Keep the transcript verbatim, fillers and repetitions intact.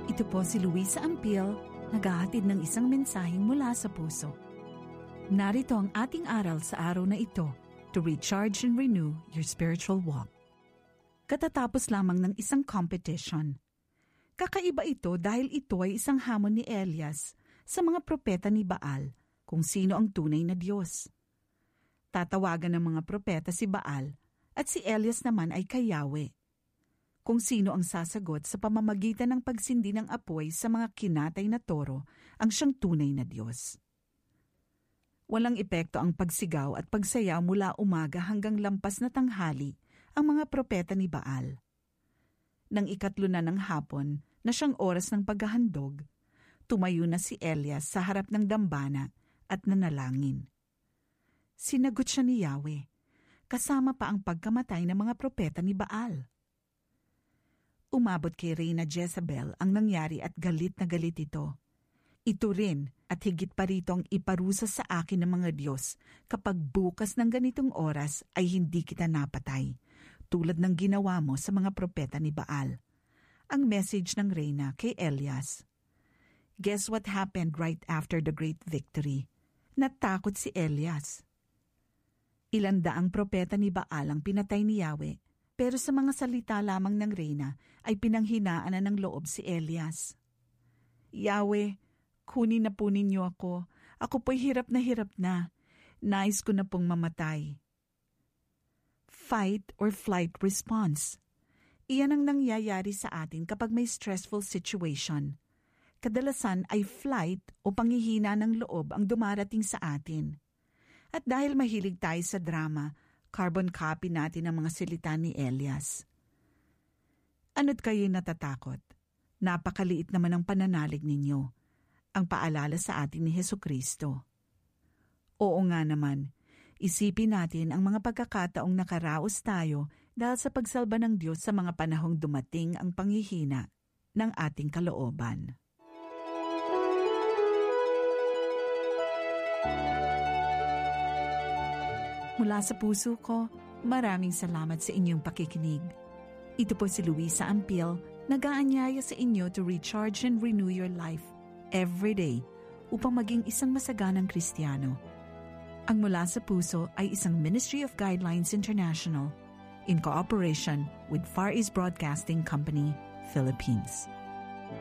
Ito po si Luisa Ampil, naghahatid ng isang mensaheng mula sa puso. Narito ang ating aral sa araw na ito, to recharge and renew your spiritual walk. Katatapos lamang ng isang competition. Kakaiba ito dahil ito ay isang hamon ni Elias sa mga propeta ni Baal kung sino ang tunay na Diyos. Tatawagan ng mga propeta si Baal at si Elias naman ay kay Yahweh. Kung sino ang sasagot sa pamamagitan ng pagsindi ng apoy sa mga kinatay na toro ang siyang tunay na Diyos. Walang epekto ang pagsigaw at pagsayaw mula umaga hanggang lampas na tanghali ang mga propeta ni Baal. Nang ikatlo na ng hapon na siyang oras ng paghahandog, tumayo na si Elias sa harap ng dambana at nanalangin. Sinagot siya ni Yahweh, kasama pa ang pagkamatay ng mga propeta ni Baal. Umabot kay Reyna Jezebel ang nangyari at galit na galit ito. Ito rin at higit pa rito ang iparusa sa akin ng mga Diyos kapag bukas ng ganitong oras ay hindi kita napatay, tulad ng ginawa mo sa mga propeta ni Baal. Ang message ng Reyna kay Elias. Guess what happened right after the great victory? Natakot si Elias. Ilan daang propeta ni Baal ang pinatay ni Yahweh, pero sa mga salita lamang ng Reyna ay pinanghinaan na ng loob si Elias. Yahweh, kunin na po ninyo ako. Ako po'y hirap na hirap na. Nais ko na pong mamatay. Fight or flight response. Iyan ang nangyayari sa atin kapag may stressful situation. Kadalasan ay flight o panghihina ng loob ang dumarating sa atin. At dahil mahilig tayo sa drama, carbon copy natin ang mga salita ni Elias. Ano't kayo'y natatakot? Napakaliit naman ang pananalig ninyo. Ang paalala sa atin ni Hesukristo. Oo nga naman, isipin natin ang mga pagkakataong nakaraos tayo dahil sa pagsalba ng Diyos sa mga panahong dumating ang panghihina ng ating kalooban. Mula sa puso ko, maraming salamat sa inyong pakikinig. Ito po si Luisa Ampil, nag-aanyaya sa inyo to recharge and renew your life every day upang maging isang masaganang Kristiyano. Ang Mula sa Puso ay isang Ministry of Guidelines International in cooperation with Far East Broadcasting Company, Philippines.